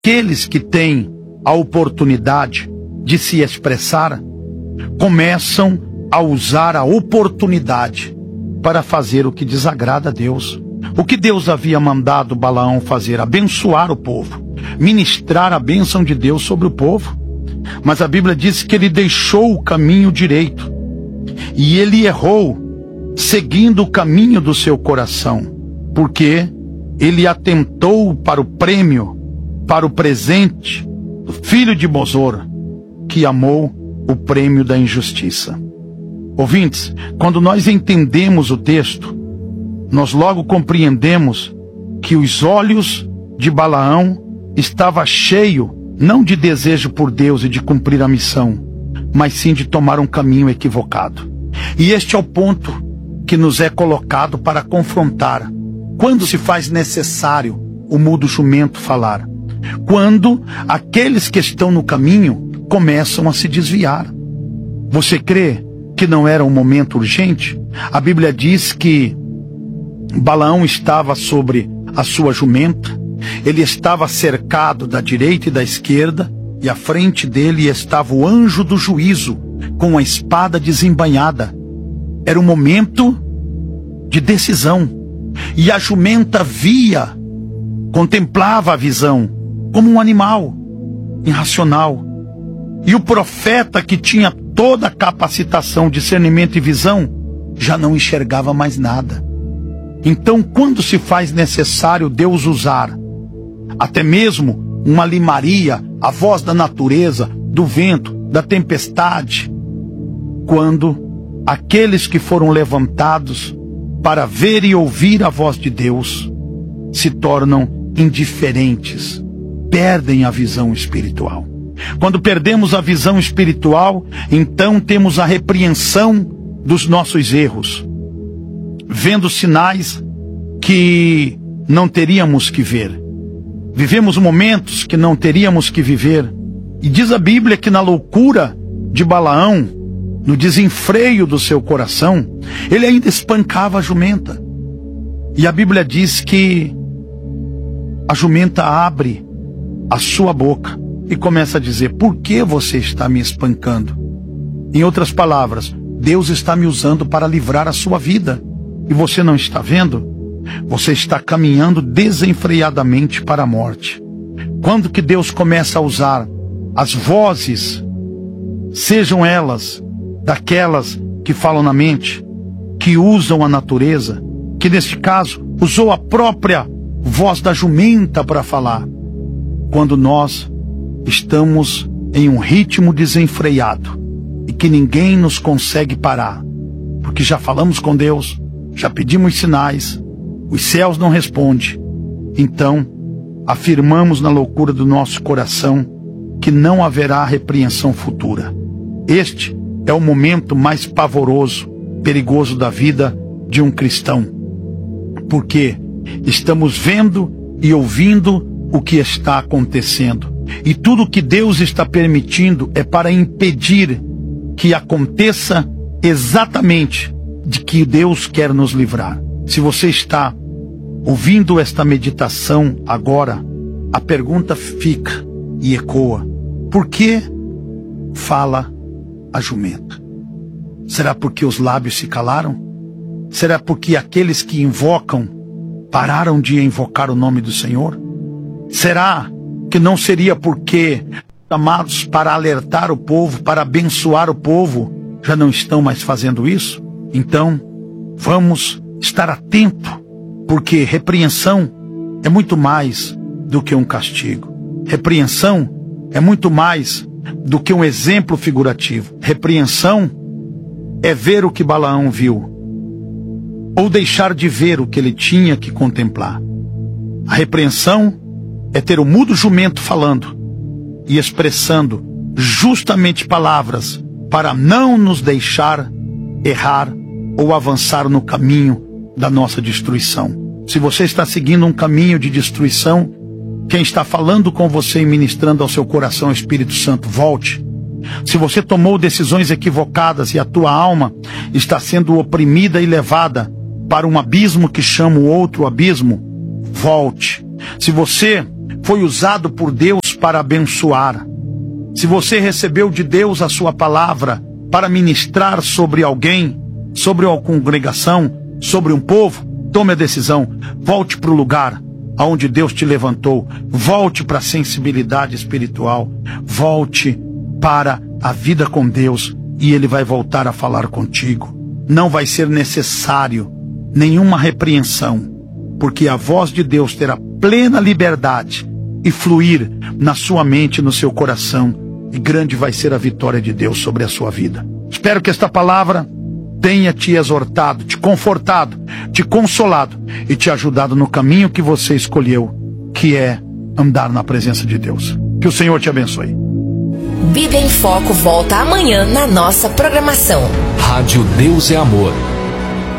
aqueles que têm a oportunidade de se expressar começam a usar a oportunidade para fazer o que desagrada a Deus. O que Deus havia mandado Balaão fazer? Abençoar o povo, ministrar a bênção de Deus sobre o povo. Mas a Bíblia diz que ele deixou o caminho direito e ele errou, seguindo o caminho do seu coração, porque ele atentou para o prêmio, para o presente do filho de Bosor, que amou o prêmio da injustiça. Ouvintes, quando nós entendemos o texto, nós logo compreendemos que os olhos de Balaão estavam cheios não de desejo por Deus e de cumprir a missão, mas sim de tomar um caminho equivocado. E este é o ponto que nos é colocado para confrontar. Quando se faz necessário o mudo jumento falar? Quando aqueles que estão no caminho começam a se desviar. Você crê que não era um momento urgente? A Bíblia diz que Balaão estava sobre a sua jumenta, ele estava cercado da direita e da esquerda, e à frente dele estava o anjo do juízo, com a espada desembainhada. Era um momento de decisão, e a jumenta contemplava a visão, como um animal irracional. E o profeta, que tinha toda a capacitação, discernimento e visão, já não enxergava mais nada. Então, quando se faz necessário Deus usar até mesmo uma limaria, a voz da natureza, do vento, da tempestade, quando aqueles que foram levantados para ver e ouvir a voz de Deus se tornam indiferentes, perdem a visão espiritual. Quando perdemos a visão espiritual, então temos a repreensão dos nossos erros, vendo sinais que não teríamos que ver. Vivemos momentos que não teríamos que viver. E diz a Bíblia que na loucura de Balaão, no desenfreio do seu coração, ele ainda espancava a jumenta. E a Bíblia diz que a jumenta abre a sua boca e começa a dizer: por que você está me espancando? Em outras palavras, Deus está me usando para livrar a sua vida. E você não está vendo? Você está caminhando desenfreadamente para a morte. Quando que Deus começa a usar as vozes, sejam elas daquelas que falam na mente, que usam a natureza, que neste caso usou a própria voz da jumenta para falar, quando nós estamos em um ritmo desenfreado e que ninguém nos consegue parar, porque já falamos com Deus, já pedimos sinais, os céus não respondem. Então, afirmamos na loucura do nosso coração que não haverá repreensão futura. Este é o momento mais pavoroso, perigoso da vida de um cristão, porque estamos vendo e ouvindo o que está acontecendo, e tudo que Deus está permitindo é para impedir que aconteça exatamente de que Deus quer nos livrar. Se você está ouvindo esta meditação agora, a pergunta fica e ecoa: por que fala a jumenta? Será porque os lábios se calaram? Será porque aqueles que invocam pararam de invocar o nome do Senhor? Será que não seria porque, chamados para alertar o povo, para abençoar o povo, já não estão mais fazendo isso? Então, vamos estar atentos, porque repreensão é muito mais do que um castigo. Repreensão é muito mais do que um exemplo figurativo. Repreensão é ver o que Balaão viu, ou deixar de ver o que ele tinha que contemplar. A repreensão é ter o mudo jumento falando e expressando justamente palavras para não nos deixar errar ou avançar no caminho da nossa destruição. Se você está seguindo um caminho de destruição, quem está falando com você e ministrando ao seu coração é o Espírito Santo. Volte. Se você tomou decisões equivocadas e a tua alma está sendo oprimida e levada para um abismo que chama o outro abismo, volte. Se você foi usado por Deus para abençoar. Se você recebeu de Deus a sua palavra para ministrar sobre alguém, sobre uma congregação, sobre um povo, tome a decisão. Volte para o lugar aonde Deus te levantou. Volte para a sensibilidade espiritual. Volte para a vida com Deus e Ele vai voltar a falar contigo. Não vai ser necessário nenhuma repreensão, porque a voz de Deus terá plena liberdade e fluir na sua mente e no seu coração, e grande vai ser a vitória de Deus sobre a sua vida. Espero que esta palavra tenha te exortado, te confortado, te consolado e te ajudado no caminho que você escolheu, que é andar na presença de Deus. Que o Senhor te abençoe. Bíblia em Foco volta amanhã na nossa programação. Rádio Deus é Amor.